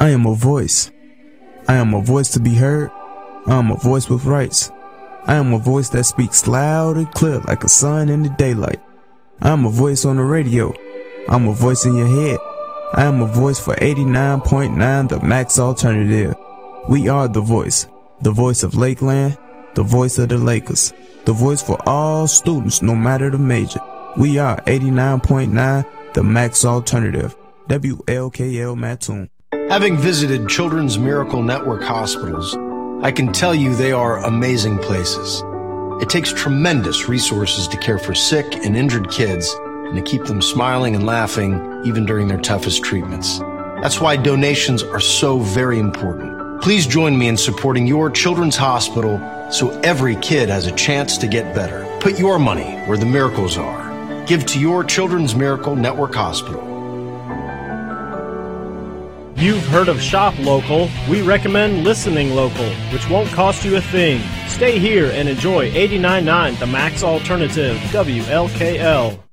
I am a voice. I am a voice to be heard. I am a voice with rights. I am a voice that speaks loud and clear like a sun in the daylight. I am a voice on the radio. I'm a voice in your head. I am a voice for 89.9 The Max Alternative. We are the voice of Lakeland, the voice of the Lakers, the voice for all students no matter the major. We are 89.9 The Max Alternative, WLKL Mattoon. Having visited Children's Miracle Network hospitals, I can tell you they are amazing places. It takes tremendous resources to care for sick and injured kids and to keep them smiling and laughing even during their toughest treatments. That's why donations are so very important. Please join me in supporting your children's hospital so every kid has a chance to get better. Put your money where the miracles are. Give to your Children's Miracle Network Hospital. You've heard of Shop Local. We recommend listening local, which won't cost you a thing. Stay here and enjoy 89.9 The Max Alternative, WLKL.